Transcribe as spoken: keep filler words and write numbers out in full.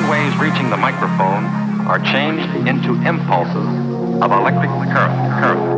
sound waves reaching the microphone are changed into impulses of electric current. current.